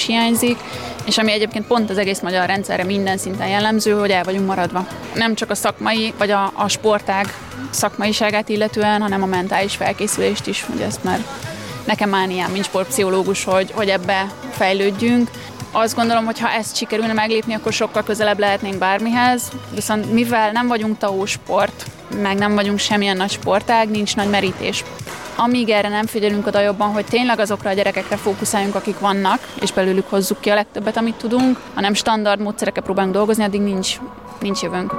hiányzik, és ami egyébként pont az egész magyar rendszerre minden szinten jellemző, hogy el vagyunk maradva. Nem csak a szakmai, vagy a sportág szakmaiságát illetően, hanem a mentális felkészülést is, hogy ezt már nekem mániám, mint sportpszichológus, hogy ebbe fejlődjünk. Azt gondolom, hogy ha ezt sikerülne meglépni, akkor sokkal közelebb lehetnénk bármihez, viszont mivel nem vagyunk TAO sport, meg nem vagyunk semmilyen nagy sportág, nincs nagy merítés. Amíg erre nem figyelünk oda jobban, hogy tényleg azokra a gyerekekre fókuszáljunk, akik vannak, és belőlük hozzuk ki a legtöbbet, amit tudunk, hanem standard módszerekkel próbálunk dolgozni, addig nincs jövőnk.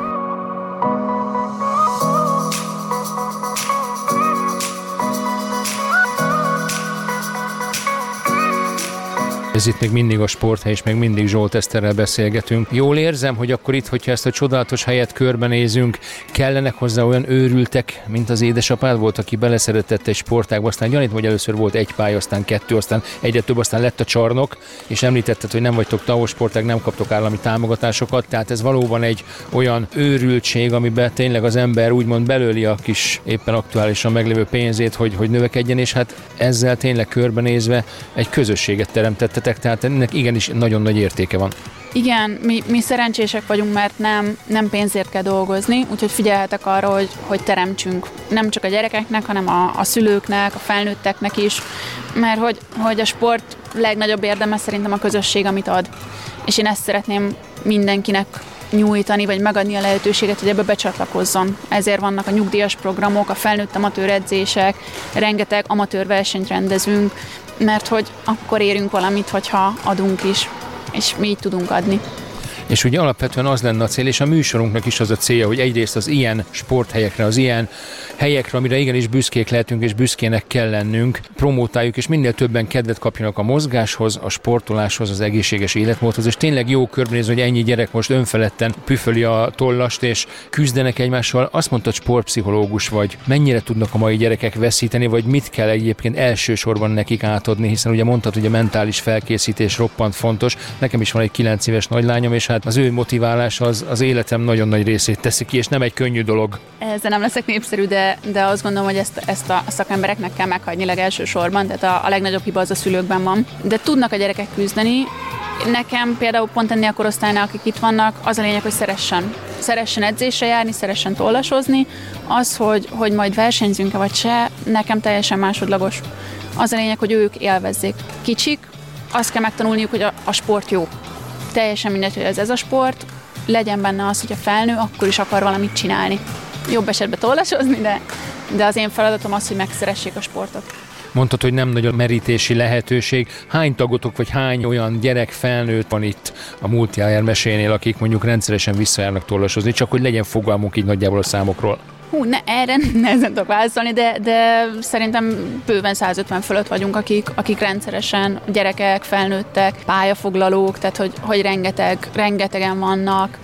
Ez itt még mindig a Sporthely, és még mindig Zsolt Eszterrel beszélgetünk. Jól érzem, hogy akkor itt, hogyha ezt a csodálatos helyet körbenézünk, kellenek hozzá olyan őrültek, mint az édesapád volt, aki beleszeretett egy sportágba, aztán gyanítom, hogy először volt egy pálya, aztán kettő, aztán egyre több, aztán lett a csarnok, és említetted, hogy nem vagytok TAO sportág, nem kaptok állami támogatásokat, tehát ez valóban egy olyan őrültség, amiben tényleg az ember úgymond belőli a kis éppen aktuálisan meglévő pénzét, hogy növekedjen, és hát ezzel tényleg körbenézve egy közösséget teremtettetek, tehát ennek igenis nagyon nagy értéke van. Igen, mi szerencsések vagyunk, mert nem pénzért kell dolgozni, úgyhogy figyelhetek arra, hogy teremtsünk. Nem csak a gyerekeknek, hanem a szülőknek, a felnőtteknek is, mert hogy a sport legnagyobb érdeme szerintem a közösség, amit ad. És én ezt szeretném mindenkinek nyújtani, vagy megadni a lehetőséget, hogy ebbe becsatlakozzon. Ezért vannak a nyugdíjas programok, a felnőtt amatőr edzések, rengeteg amatőr versenyt rendezünk, mert hogy akkor érünk valamit, hogyha adunk is, és mi így tudunk adni. És ugye alapvetően az lenne a cél, és a műsorunknak is az a célja, hogy egyrészt az ilyen sporthelyekre, az ilyen helyekre, amire igenis büszkék lehetünk, és büszkének kell lennünk, promótáljuk, és minél többen kedvet kapjanak a mozgáshoz, a sportoláshoz, az egészséges életmódhoz, és tényleg jó körbenézni, hogy ennyi gyerek most önfeledten püföli a tollast, és küzdenek egymással. Azt mondtad, sportpszichológus vagy, mennyire tudnak a mai gyerekek veszíteni, vagy mit kell egyébként elsősorban nekik átadni, hiszen ugye mondtad, hogy a mentális felkészítés roppant fontos. Nekem is van egy 9 éves nagylányom, és hát az ő motiválása az életem nagyon nagy részét teszi ki, és nem egy könnyű dolog. Ezzel nem leszek népszerű, de azt gondolom, hogy ezt a szakembereknek kell meghagyni legelsősorban, tehát a legnagyobb hiba az a szülőkben van. De tudnak a gyerekek küzdeni. Nekem például pont ennél a korosztálynál, akik itt vannak, az a lényeg, hogy szeressen edzésre járni, szeressen tollasozni. Az, hogy majd versenyzünk-e vagy se, nekem teljesen másodlagos. Az a lényeg, hogy ők élvezzék. Kicsik, azt kell megtanulniuk, hogy a sport jó. Teljesen mindegy, hogy ez a sport, legyen benne az, hogy a felnő akkor is akar valamit csinálni. Jobb esetben tollasozni, de az én feladatom az, hogy megszeressék a sportot. Mondtad, hogy nem nagy a merítési lehetőség. Hány tagotok, vagy hány olyan gyerek, felnőtt van itt a Multi-IR mesénél, akik mondjuk rendszeresen visszajárnak tollasozni, csak hogy legyen fogalmunk így nagyjából a számokról? Erre nehezen tudok válaszolni, de szerintem bőven 150 fölött vagyunk, akik rendszeresen gyerekek, felnőttek, pályafoglalók, tehát hogy rengetegen vannak.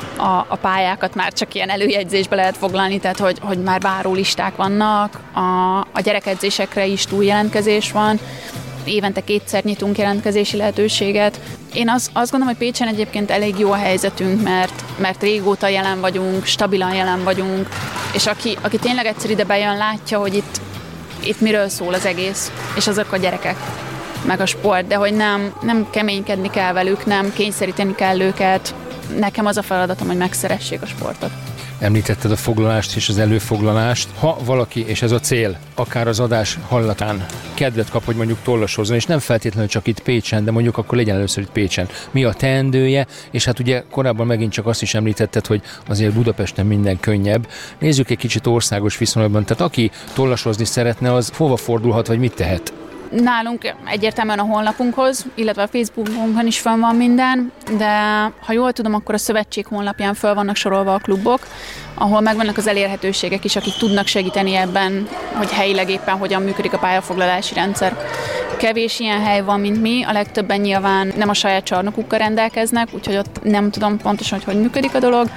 A pályákat már csak ilyen előjegyzésbe lehet foglalni, tehát hogy már várólisták vannak, a gyerekedzésekre is túljelentkezés van, évente 2-szer nyitunk jelentkezési lehetőséget. Én azt gondolom, hogy Pécsen egyébként elég jó a helyzetünk, mert régóta jelen vagyunk, stabilan jelen vagyunk, és aki tényleg egyszer ide bejön, látja, hogy itt miről szól az egész, és azok a gyerekek, meg a sport, de hogy nem keménykedni kell velük, nem kényszeríteni kell őket. Nekem az a feladatom, hogy megszeressék a sportot. Említetted a foglalást és az előfoglalást. Ha valaki, és ez a cél, akár az adás hallatán kedvet kap, hogy mondjuk tollasozzon, és nem feltétlenül csak itt Pécsen, de mondjuk akkor legyen először itt Pécsen. Mi a teendője? És hát ugye korábban megint csak azt is említetted, hogy azért Budapesten minden könnyebb. Nézzük egy kicsit országos viszonylatban. Tehát aki tollasozni szeretne, az hova fordulhat, vagy mit tehet? Nálunk egyértelműen a honlapunkhoz, illetve a Facebookunkon is fönn van minden, de ha jól tudom, akkor a szövetség honlapján föl vannak sorolva a klubok, ahol megvannak az elérhetőségek is, akik tudnak segíteni ebben, hogy helyileg éppen hogyan működik a pályafoglalási rendszer. Kevés ilyen hely van, mint mi, a legtöbben nyilván nem a saját csarnokukkal rendelkeznek, úgyhogy ott nem tudom pontosan, hogy működik a dolog,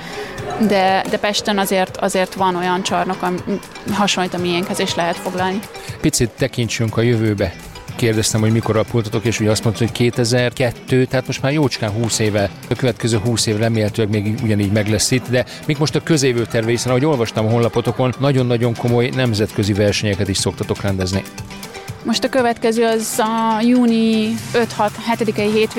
de Pesten azért van olyan csarnok, ami hasonlít a miénkhez, és lehet foglalni. Picit tekintsünk a jövőbe. Kérdeztem, hogy mikor alapultatok, és ugye azt mondtad, hogy 2002, tehát most már jócskán 20 éve, a következő 20 év remélhetőleg még ugyanígy meg lesz itt, de mik most a közévő terve, hiszen ahogy olvastam a honlapotokon, nagyon-nagyon komoly nemzetközi versenyeket is szoktatok rendezni. Most a következő az a júni 5-6-7-i hétvége,